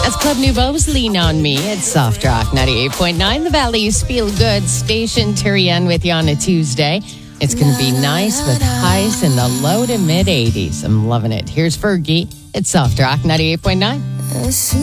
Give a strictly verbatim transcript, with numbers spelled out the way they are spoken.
That's Club Nouveau's Lean On Me. It's Soft Rock ninety-eight point nine. The Valley's Feel Good Station. Terry-Ann with you on a Tuesday. It's going to be nice with highs in the low to mid eighties. I'm loving it. Here's Fergie. It's Soft Rock ninety-eight point nine.